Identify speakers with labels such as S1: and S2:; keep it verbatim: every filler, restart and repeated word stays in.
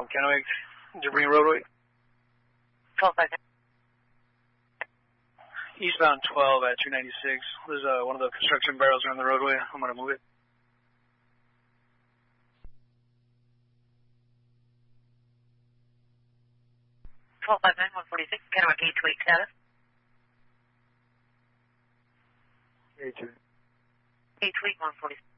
S1: Kennewick, Debris roadway.
S2: twelve five.
S1: Eastbound twelve at two ninety-six. There's uh, one of the construction barrels around the roadway. I'm going to move it.
S2: twelve five nine, one forty-six, Kennewick eight two eight status.
S1: eight two.
S2: eight two eight, one forty-six.